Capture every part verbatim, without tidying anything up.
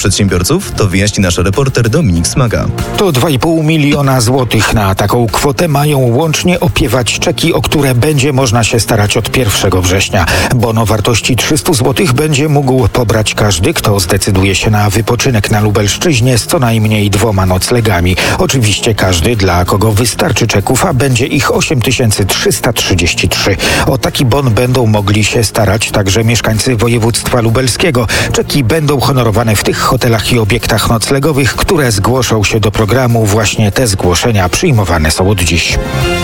przedsiębiorców? To wyjaśni nasz reporter Dominik Smaga. To dwa i pół miliona złotych. Na taką kwotę mają łącznie opiewać czeki, o które będzie można się starać od pierwszego września. Bon o wartości trzysta złotych będzie mógł pobrać każdy, kto zdecyduje się na wypoczynek na Lubelszczyźnie z co najmniej dwoma noclegami. Oczywiście każdy, dla kogo wystarczy czeków, a będzie ich osiem tysięcy trzysta trzydzieści trzy. O taki bon będą mogli się starać także mieszkańcy województwa lubelskiego. Czeki będą honorowane w tych hotelach i obiektach noclegowych, które zgłoszą się do programu. Właśnie te zgłoszenia przyjmowane są od dziś.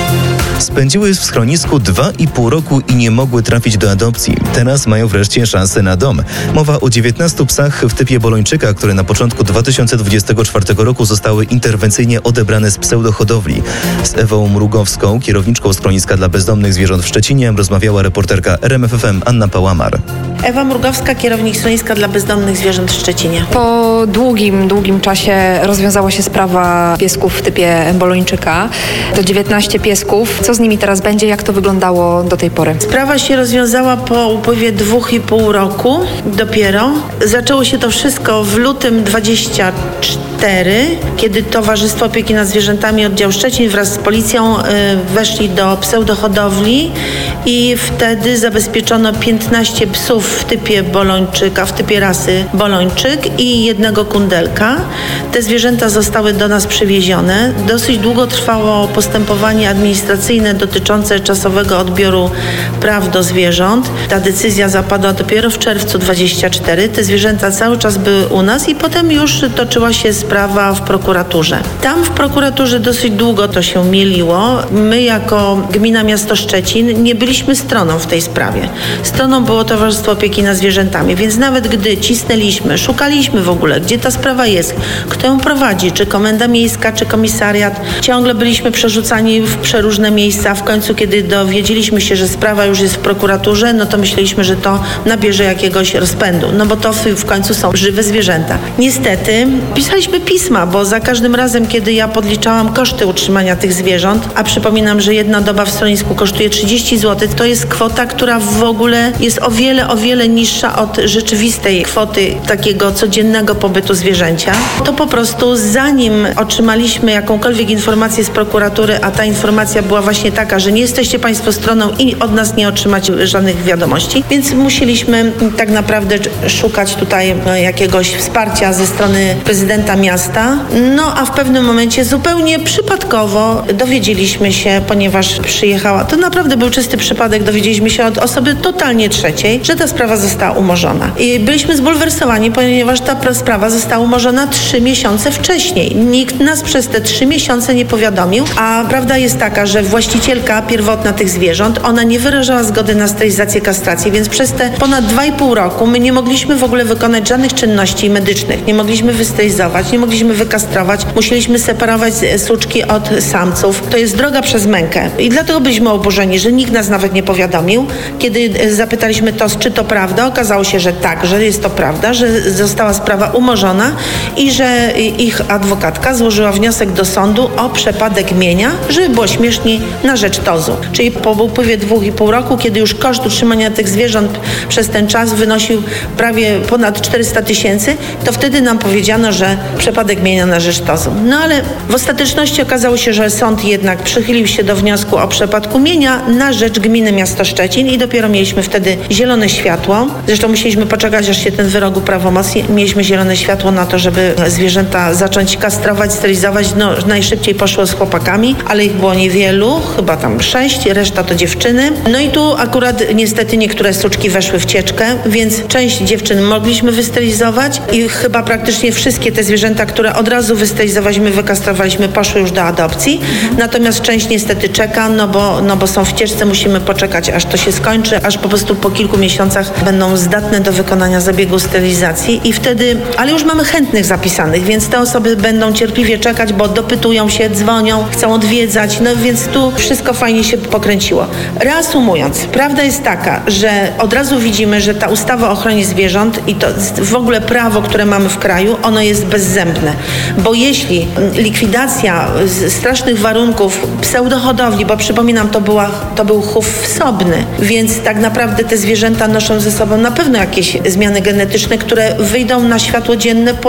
Spędziły w schronisku dwa i pół roku i nie mogły trafić do adopcji. Teraz mają wreszcie szansę na dom. Mowa o dziewiętnastu psach w typie bolończyka, które na początku dwa tysiące dwudziestego czwartego roku zostały interwencyjnie odebrane z pseudohodowli. Z Ewą Mrugowską, kierowniczką schroniska dla bezdomnych zwierząt w Szczecinie, rozmawiała reporterka R M F F M Anna Pałamar. Ewa Mrugowska, kierownik schroniska dla bezdomnych zwierząt w Szczecinie. Po długim, długim czasie rozwiązała się sprawa piesków w typie bolończyka. To dziewiętnaście piesków. Co z nimi teraz będzie? Jak to wyglądało do tej pory? Sprawa się rozwiązała po upływie dwóch i pół roku dopiero. Zaczęło się to wszystko w lutym dwudziestego czwartego, kiedy Towarzystwo Opieki nad Zwierzętami Oddział Szczecin wraz z policją y, weszli do pseudohodowli i wtedy zabezpieczono piętnaście psów w typie bolończyka, w typie rasy bolończyk i jednego kundelka. Te zwierzęta zostały do nas przywiezione. Dosyć długo trwało postępowanie administracyjne dotyczące czasowego odbioru praw do zwierząt. Ta decyzja zapadła dopiero w czerwcu dwudziestego czwartego. Te zwierzęta cały czas były u nas i potem już toczyła się sprawa w prokuraturze. Tam w prokuraturze dosyć długo to się mieliło. My jako Gmina Miasto Szczecin nie byliśmy stroną w tej sprawie. Stroną było Towarzystwo Opieki nad Zwierzętami, więc nawet gdy cisnęliśmy, szukaliśmy w ogóle, gdzie ta sprawa jest, kto ją prowadzi, czy komenda miejska, czy komisariat, ciągle byliśmy przerzucani w przeróżne miejsca. W końcu, kiedy dowiedzieliśmy się, że sprawa już jest w prokuraturze, no to myśleliśmy, że to nabierze jakiegoś rozpędu, no bo to w, w końcu są żywe zwierzęta. Niestety pisaliśmy pisma, bo za każdym razem, kiedy ja podliczałam koszty utrzymania tych zwierząt, a przypominam, że jedna doba w schronisku kosztuje trzydzieści złotych, to jest kwota, która w ogóle jest o wiele, o wiele niższa od rzeczywistej kwoty takiego codziennego pobytu zwierzęcia. To po prostu zanim otrzymaliśmy jakąkolwiek informację z prokuratury, a ta informacja była właśnie taka, że nie jesteście Państwo stroną i od nas nie otrzymacie żadnych wiadomości, więc musieliśmy tak naprawdę szukać tutaj jakiegoś wsparcia ze strony prezydenta miasta. No a w pewnym momencie zupełnie przypadkowo dowiedzieliśmy się, ponieważ przyjechała, to naprawdę był czysty przypadek, dowiedzieliśmy się od osoby totalnie trzeciej, że ta sprawa została umorzona. I byliśmy zbulwersowani, ponieważ ta sprawa została umorzona trzy miesiące wcześniej. Nikt nas przez te trzy miesiące nie powiadomił, a prawda jest taka, że właścicielka pierwotna tych zwierząt, ona nie wyrażała zgody na sterylizację, kastrację, więc przez te ponad dwa i pół roku my nie mogliśmy w ogóle wykonać żadnych czynności medycznych. Nie mogliśmy wysterylizować, nie mogliśmy wykastrować. Musieliśmy separować suczki od samców. To jest droga przez mękę. I dlatego byliśmy oburzeni, że nikt nas nawet nie powiadomił. Kiedy zapytaliśmy T O S, czy to prawda, okazało się, że tak, że jest to prawda, że została sprawa umorzona i że ich adwokatka złożyła wniosek do sądu o przepadek mienia, żeby było śmieszniej, na rzecz T O S u. Czyli po upływie dwóch i pół roku, kiedy już koszt utrzymania tych zwierząt przez ten czas wynosił prawie ponad czterysta tysięcy, to wtedy nam powiedziano, że przepadek mienia na rzecz T O S u. No ale w ostateczności okazało się, że sąd jednak przychylił się do wniosku o przepadku mienia na rzecz Gminy Miasto Szczecin i dopiero mieliśmy wtedy zielone światło. Zresztą musieliśmy poczekać, aż się ten wyrok uprawomocni. Mieliśmy zielone światło na to, żeby zwierzęta zacząć kastrować, sterylizować. No najszybciej poszło z chłopakami, ale ich było niewielu, chyba tam sześć, reszta to dziewczyny. No i tu akurat niestety niektóre suczki weszły w cieczkę, więc część dziewczyn mogliśmy wysterylizować i chyba praktycznie wszystkie te zwierzęta, które od razu wystylizowaliśmy, wykastrowaliśmy, poszły już do adopcji. Natomiast część niestety czeka, no bo, no bo są w cieczce, musimy poczekać, aż to się skończy, aż po prostu po kilku miesiącach będą zdatne do wykonania zabiegu sterylizacji i wtedy, ale już mamy chętnych zapisanych, więc te osoby będą cierpliwie czekać, bo dopytują się, dzwonią, chcą odwiedzać, no więc tu wszystko fajnie się pokręciło. Reasumując, prawda jest taka, że od razu widzimy, że ta ustawa o ochronie zwierząt i to w ogóle prawo, które mamy w kraju, ono jest bezzębne, bo jeśli likwidacja strasznych warunków pseudohodowli, bo przypominam, to, była, to był chów wsobny, więc tak naprawdę te zwierzęta noszą ze sobą na pewno jakieś zmiany genetyczne, które wyjdą na światło dzienne po